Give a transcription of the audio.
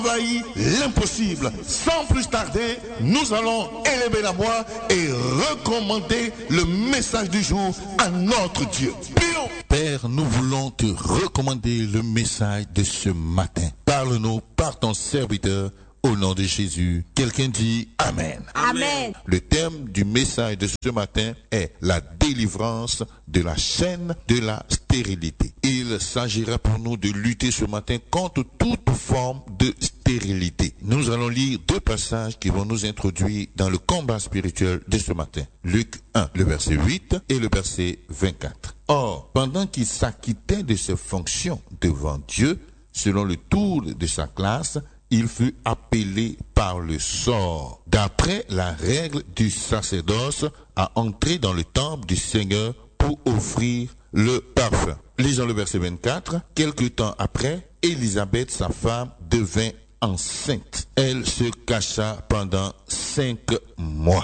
l'impossible. Sans plus tarder, nous allons élever la voix et recommander le message du jour à notre Dieu. Prions. Père, nous voulons te recommander le message de ce matin. Parle-nous par ton serviteur au nom de Jésus. Quelqu'un dit Amen. Amen. Le thème du message de ce matin est la délivrance de la chaîne de la stérilité. Il s'agira pour nous de lutter ce matin contre toute forme de stérilité. Nous allons lire deux passages qui vont nous introduire dans le combat spirituel de ce matin. Luc 1, le verset 8 et le verset 24. Or, pendant qu'il s'acquittait de ses fonctions devant Dieu, selon le tour de sa classe, il fut appelé par le sort, d'après la règle du sacerdoce, à entrer dans le temple du Seigneur pour offrir le parfum. Lisons le verset 24. Quelque temps après, Élisabeth, sa femme, devint enceinte. Elle se cacha pendant 5 mois.